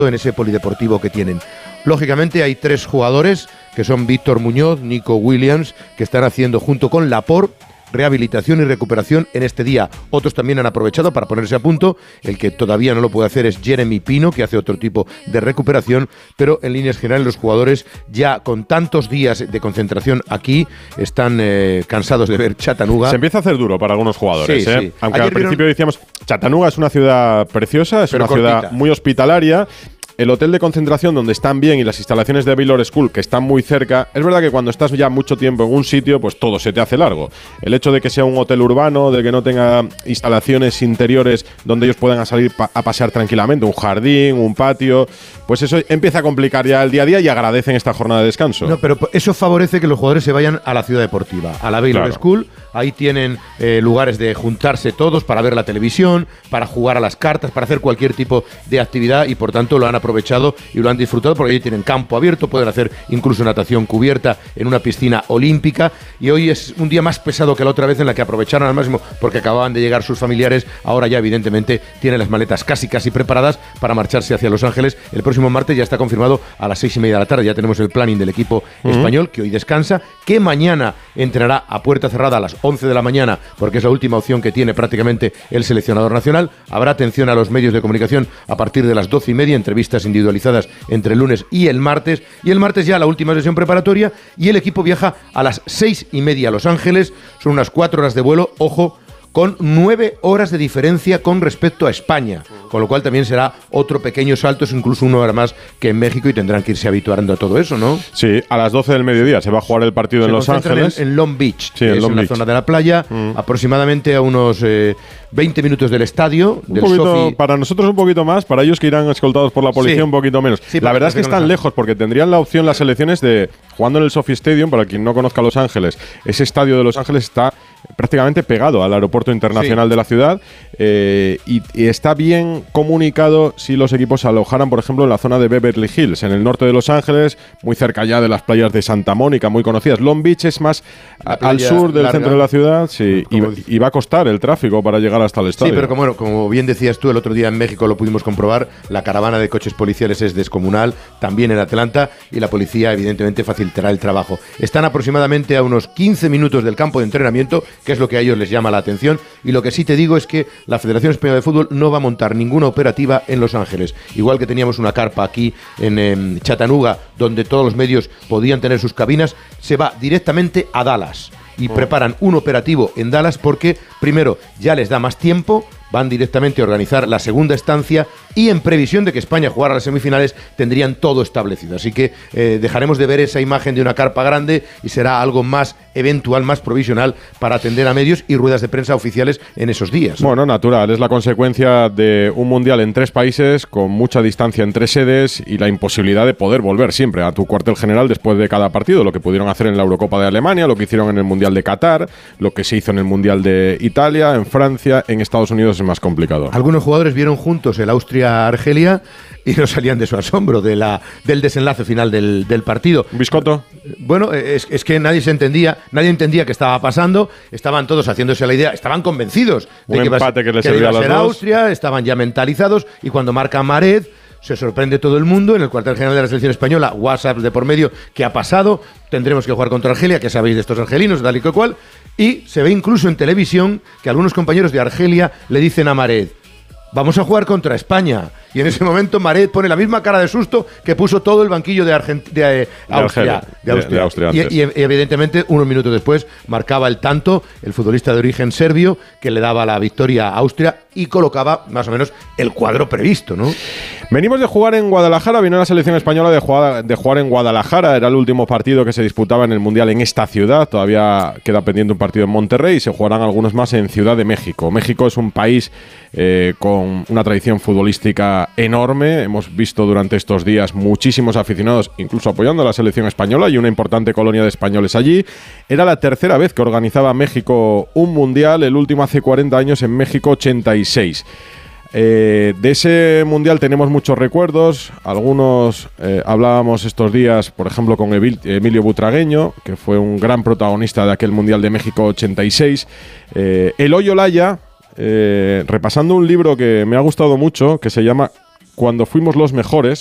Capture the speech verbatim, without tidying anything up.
en ese polideportivo que tienen. Lógicamente hay tres jugadores, que son Víctor Muñoz, Nico Williams, que están haciendo junto con Laporte rehabilitación y recuperación en este día. Otros también han aprovechado para ponerse a punto. El que todavía no lo puede hacer es Jeremy Pino, que hace otro tipo de recuperación, pero en líneas generales los jugadores ya con tantos días de concentración aquí están eh, cansados de ver Chattanooga. Se empieza a hacer duro para algunos jugadores, sí, ¿eh? sí. Aunque Ayer al principio vieron... decíamos, Chattanooga es una ciudad preciosa, es pero una cortita. ciudad muy hospitalaria. El hotel de concentración donde están bien y las instalaciones de Baylor School que están muy cerca, es verdad que cuando estás ya mucho tiempo en un sitio, pues todo se te hace largo. El hecho de que sea un hotel urbano, de que no tenga instalaciones interiores donde ellos puedan salir pa- a pasear tranquilamente, un jardín, un patio, pues eso empieza a complicar ya el día a día y agradecen esta jornada de descanso. No, pero eso favorece que los jugadores se vayan a la ciudad deportiva, a la Baylor Claro. School. Ahí tienen eh, lugares de juntarse todos para ver la televisión, para jugar a las cartas, para hacer cualquier tipo de actividad y por tanto lo han aprovechado y lo han disfrutado porque allí tienen campo abierto, pueden hacer incluso natación cubierta en una piscina olímpica y hoy es un día más pesado que la otra vez en la que aprovecharon al máximo porque acababan de llegar sus familiares. Ahora ya evidentemente tienen las maletas casi casi preparadas para marcharse hacia Los Ángeles. El próximo martes ya está confirmado a las seis y media de la tarde, ya tenemos el planning del equipo uh-huh. español que hoy descansa, que mañana entrenará a puerta cerrada a las once de la mañana porque es la última opción que tiene prácticamente el seleccionador nacional. Habrá atención a los medios de comunicación a partir de las doce y media, entrevistas individualizadas entre el lunes y el martes, y el martes ya la última sesión preparatoria y el equipo viaja a las seis y media a Los Ángeles, son unas cuatro horas de vuelo, ojo, con nueve horas de diferencia con respecto a España, con lo cual también será otro pequeño salto, es incluso una hora más que en México y tendrán que irse habituando a todo eso, ¿no? Sí, a las doce del mediodía se va a jugar el partido se en Los Ángeles. En, en Long Beach, sí, que en es Long en la Beach. zona de la playa, mm. aproximadamente a unos eh, veinte minutos del estadio. Un del poquito, Sophie. Para nosotros un poquito más, para ellos que irán escoltados por la policía sí. un poquito menos. Sí, la verdad es que están lejos porque tendrían la opción las selecciones de, jugando en el Sophie Stadium, para quien no conozca Los Ángeles, ese estadio de Los Ángeles está prácticamente pegado al aeropuerto internacional sí. de la ciudad eh, y, y está bien comunicado si los equipos se alojaran, por ejemplo, en la zona de Beverly Hills, en el norte de Los Ángeles, muy cerca ya de las playas de Santa Mónica, muy conocidas. Long Beach es más a, al sur del larga. centro de la ciudad sí, y, y va a costar el tráfico para llegar hasta el estadio. Sí, pero como, bueno, como bien decías tú, el otro día en México lo pudimos comprobar, la caravana de coches policiales es descomunal, también en Atlanta, y la policía evidentemente facilitará el trabajo. Están aproximadamente a unos quince minutos del campo de entrenamiento, que es lo que a ellos les llama la atención, y lo que sí te digo es que la Federación Española de Fútbol no va a montar ninguna operativa en Los Ángeles. Igual que teníamos una carpa aquí en eh, Chattanooga, donde todos los medios podían tener sus cabinas, se va directamente a Dallas y oh. preparan un operativo en Dallas porque, primero, ya les da más tiempo, van directamente a organizar la segunda estancia y en previsión de que España jugara las semifinales tendrían todo establecido. Así que eh, dejaremos de ver esa imagen de una carpa grande y será algo más eventual, más provisional para atender a medios y ruedas de prensa oficiales en esos días. Bueno, natural, es la consecuencia de un mundial en tres países con mucha distancia entre sedes y la imposibilidad de poder volver siempre a tu cuartel general después de cada partido, lo que pudieron hacer en la Eurocopa de Alemania, lo que hicieron en el Mundial de Qatar, lo que se hizo en el Mundial de Italia, en Francia, en Estados Unidos es más complicado. Algunos jugadores vieron juntos el Austria-Argelia y no salían de su asombro de la, del desenlace final del, del partido. ¿Un biscotto? Bueno, es, es que nadie se entendía, nadie entendía qué estaba pasando, estaban todos haciéndose la idea, estaban convencidos de un que empate iba, que les que iba a a ser dos. Austria, estaban ya mentalizados y cuando marca Mahrez se sorprende todo el mundo en el cuartel general de la selección española, WhatsApp de por medio, ¿qué ha pasado? Tendremos que jugar contra Argelia, que sabéis de estos argelinos, tal y cual, y se ve incluso en televisión que algunos compañeros de Argelia le dicen a Mahrez, vamos a jugar contra España. Y en ese momento Mahrez pone la misma cara de susto que puso todo el banquillo de, Argent- de, eh, de Austria. Argelia, de Austria. De, de Austria y, y, y evidentemente, unos minutos después, marcaba el tanto el futbolista de origen serbio que le daba la victoria a Austria y colocaba más o menos el cuadro previsto, ¿no? Venimos de jugar en Guadalajara, vino la selección española de jugar, de jugar en Guadalajara, era el último partido que se disputaba en el Mundial en esta ciudad, todavía queda pendiente un partido en Monterrey y se jugarán algunos más en Ciudad de México. México es un país eh, con una tradición futbolística enorme, hemos visto durante estos días muchísimos aficionados, incluso apoyando a la selección española y una importante colonia de españoles allí. Era la tercera vez que organizaba México un Mundial, el último hace cuarenta años en México ochenta y seis. Eh, de ese mundial tenemos muchos recuerdos, algunos eh, hablábamos estos días, por ejemplo, con Emilio Butragueño, que fue un gran protagonista de aquel mundial de México ochenta y seis. Eh, Eloy Olaya, eh, repasando un libro que me ha gustado mucho, que se llama cuando fuimos los mejores,